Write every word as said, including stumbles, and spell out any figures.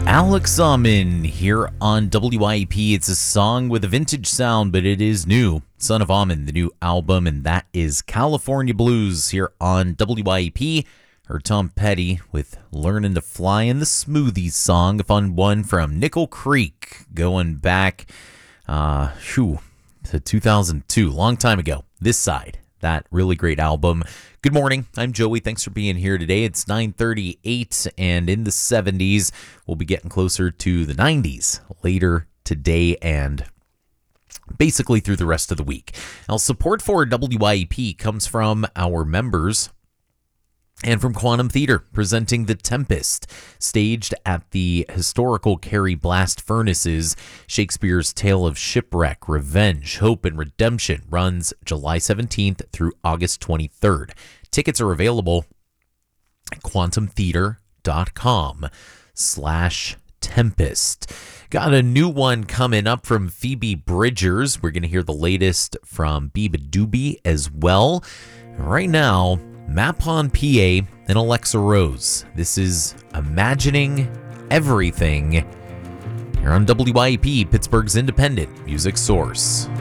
Alex Amin here on W I E P. It's a song with a vintage sound, but it is new. Son of Amin, the new album, and that is California Blues here on W I E P. Or Tom Petty with Learning to Fly, and the Smoothies song, a fun one from Nickel Creek, going back uh, whew, to two thousand two, long time ago, this side. That really great album. Good morning. I'm Joey. Thanks for being here today. It's nine thirty-eight, and in the seventies, we'll be getting closer to the nineties later today and basically through the rest of the week. Now, support for W I E P comes from our members and from Quantum Theater, presenting The Tempest, staged at the historical Carrie Blast Furnaces. Shakespeare's tale of shipwreck, revenge, hope, and redemption runs July seventeenth through August twenty-third. Tickets are available at quantumtheater.com slash Tempest. Got a new one coming up from Phoebe Bridgers. We're going to hear the latest from Biba Doobie as well. Right now, Mapon P A and Alexa Rose. This is Imagining Everything. Here on W I E P, Pittsburgh's independent music source.